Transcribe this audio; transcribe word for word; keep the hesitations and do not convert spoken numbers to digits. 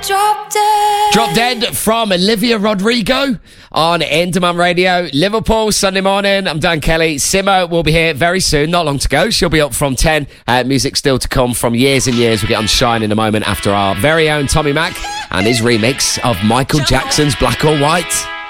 Drop Dead. Drop Dead from Olivia Rodrigo on Enderman Radio. Liverpool, Sunday morning. I'm Dan Kelly. Simo will be here very soon. Not long to go. She'll be up from ten. Uh, music still to come from years and years. We'll get on Shine in a moment after our very own Tommy Mac and his remix of Michael Jackson's Black or White.